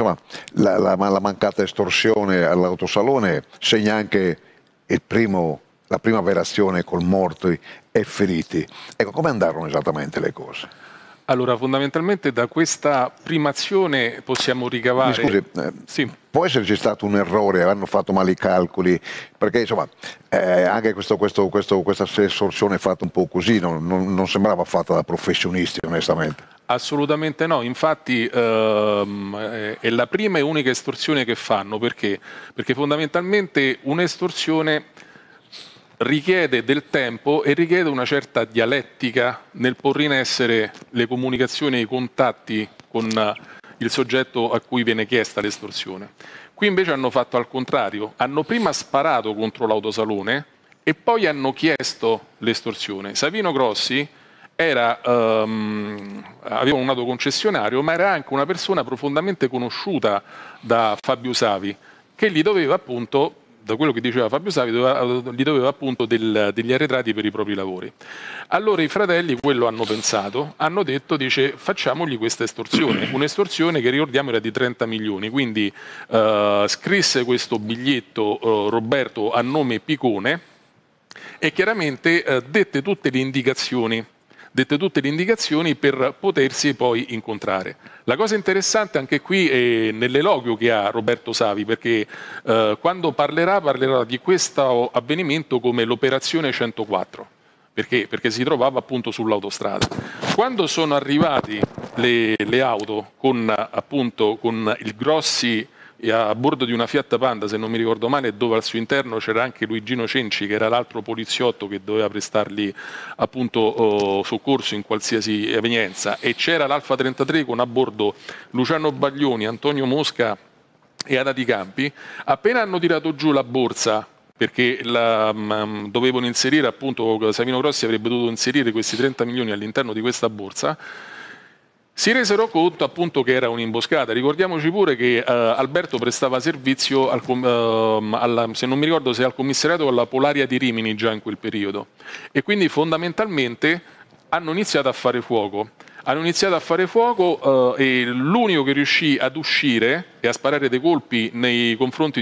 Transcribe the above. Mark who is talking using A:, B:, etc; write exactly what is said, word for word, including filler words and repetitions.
A: insomma, la, la, la mancata estorsione all'autosalone segna anche il primo, la prima vera azione con morti e feriti. Ecco, come andarono esattamente le cose?
B: Allora, fondamentalmente da questa prima azione possiamo ricavare...
A: Mi scusi, eh,
B: sì.
A: può esserci stato un errore, hanno fatto male i calcoli, perché insomma eh, anche questo, questo, questo, questa estorsione fatta un po' così non, non, non sembrava fatta da professionisti, onestamente.
B: Assolutamente no, infatti ehm, è la prima e unica estorsione che fanno, perché? Perché fondamentalmente un'estorsione richiede del tempo e richiede una certa dialettica nel porre in essere le comunicazioni e i contatti con il soggetto a cui viene chiesta l'estorsione. Qui invece hanno fatto al contrario, hanno prima sparato contro l'autosalone e poi hanno chiesto l'estorsione. Savino Grossi era, um, aveva un autoconcessionario, ma era anche una persona profondamente conosciuta da Fabio Savi, che gli doveva appunto, da quello che diceva Fabio Savi, doveva, gli doveva appunto del, degli arretrati per i propri lavori. Allora i fratelli quello hanno pensato, hanno detto, dice, facciamogli questa estorsione, un'estorsione che ricordiamo era di trenta milioni, quindi uh, scrisse questo biglietto uh, Roberto a nome Picone e chiaramente uh, dette tutte le indicazioni dette tutte le indicazioni per potersi poi incontrare. La cosa interessante anche qui è nell'eloquio che ha Roberto Savi, perché eh, quando parlerà, parlerà di questo avvenimento come l'operazione centoquattro, perché? Perché si trovava appunto sull'autostrada. Quando sono arrivati le, le auto con, appunto, con il Grossi a bordo di una Fiat Panda, se non mi ricordo male, dove al suo interno c'era anche Luigino Cenci, che era l'altro poliziotto che doveva prestargli appunto oh, soccorso in qualsiasi evenienza, e c'era l'Alfa trentatré con a bordo Luciano Baglioni, Antonio Mosca e Ada Di Campi. Appena hanno tirato giù la borsa, perché la, um, dovevano inserire, appunto, Savino Grossi avrebbe dovuto inserire questi trenta milioni all'interno di questa borsa, si resero conto appunto che era un'imboscata. Ricordiamoci pure che uh, Alberto prestava servizio, al, uh, alla, se non mi ricordo se al commissariato o alla Polaria di Rimini già in quel periodo, e quindi fondamentalmente hanno iniziato a fare fuoco. Hanno iniziato a fare fuoco uh, e l'unico che riuscì ad uscire e a sparare dei colpi nei confronti